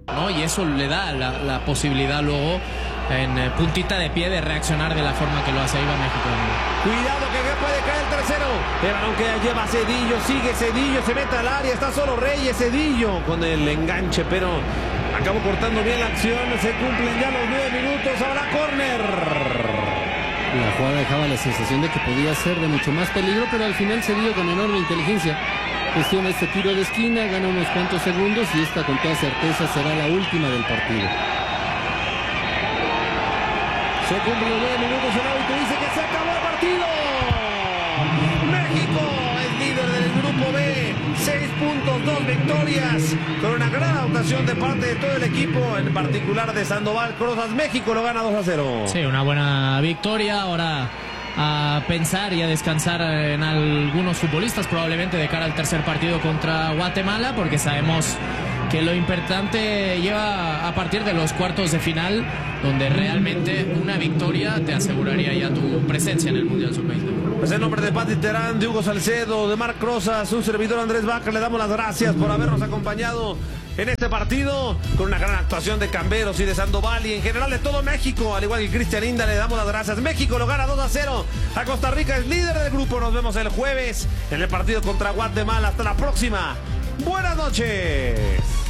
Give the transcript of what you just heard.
¿no? Y eso le da la posibilidad luego en puntita de pie de reaccionar de la forma que lo hace. Ahí va México. Cuidado que puede caer el tercero. El balón que lleva Cedillo, sigue Cedillo, se mete al área, está solo Reyes. Cedillo con el enganche, pero acabó cortando bien la acción. Se cumplen ya los 9 minutos, habrá córner. La jugada dejaba la sensación de que podía ser de mucho más peligro, pero al final Cedillo con enorme inteligencia gestiona este tiro de esquina, gana unos cuantos segundos y esta con toda certeza será la última del partido. Se cumplen los 9 minutos, el árbitro dice que se acabó el partido. México es líder del grupo B, 6 puntos, 2 victorias, con una gran actuación de parte de todo el equipo, en particular de Sandoval Crozas. México lo gana 2-0. Sí, una buena victoria. Ahora a pensar y a descansar en algunos futbolistas, probablemente de cara al tercer partido contra Guatemala, porque sabemos que lo importante lleva a partir de los cuartos de final, donde realmente una victoria te aseguraría ya tu presencia en el Mundial Sub-20. Pues en nombre de Pati Terán, de Hugo Salcedo, de Marc Crozas, un servidor Andrés Vaca, le damos las gracias por habernos acompañado en este partido, con una gran actuación de Camberos y de Sandoval y en general de todo México, al igual que Cristian Inda, le damos las gracias. México lo gana 2-0 a Costa Rica, es líder del grupo. Nos vemos el jueves en el partido contra Guatemala. Hasta la próxima. Buenas noches.